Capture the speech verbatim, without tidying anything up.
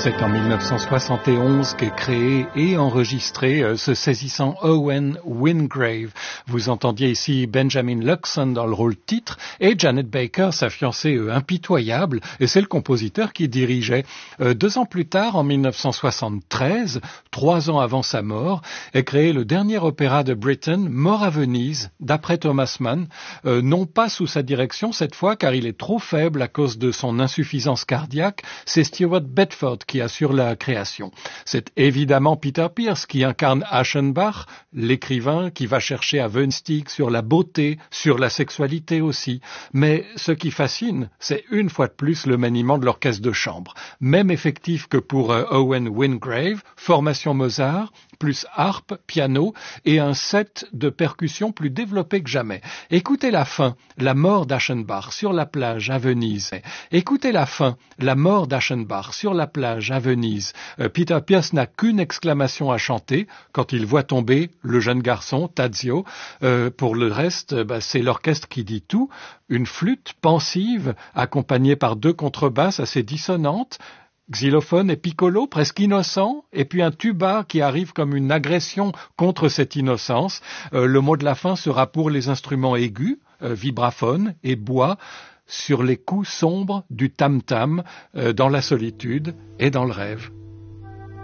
C'est en mille neuf cent soixante et onze qu'est créé et enregistré euh, ce saisissant Owen Wingrave. Vous entendiez ici Benjamin Luxon dans le rôle titre et Janet Baker, sa fiancée euh, impitoyable, et c'est le compositeur qui dirigeait. Euh, deux ans plus tard, en mille neuf cent soixante-treize, trois ans avant sa mort, est créé le dernier opéra de Britten, Mort à Venise, d'après Thomas Mann, euh, non pas sous sa direction cette fois, car il est trop faible à cause de son insuffisance cardiaque. C'est Stewart Bedford qui assure la création. C'est évidemment Peter Pierce qui incarne Aschenbach, l'écrivain qui va chercher à Weinstein sur la beauté, sur la sexualité aussi. Mais ce qui fascine, c'est une fois de plus le maniement de l'orchestre de chambre. Même effectif que pour euh, Owen Wingrave, formation Mozart, plus harpe, piano et un set de percussions plus développé que jamais. Écoutez la fin, la mort d'Aschenbach sur la plage à Venise. Écoutez la fin, la mort d'Aschenbach sur la plage à Venise. Euh, Peter Pierce n'a qu'une exclamation à chanter quand il voit tomber le jeune garçon, Tadzio. Euh, pour le reste, bah, c'est l'orchestre qui dit tout. Une flûte pensive accompagnée par deux contrebasses assez dissonantes, xylophone et piccolo presque innocents, et puis un tuba qui arrive comme une agression contre cette innocence. Euh, le mot de la fin sera pour les instruments aigus, euh, vibraphone et bois, sur les coups sombres du tam-tam, euh, dans la solitude et dans le rêve.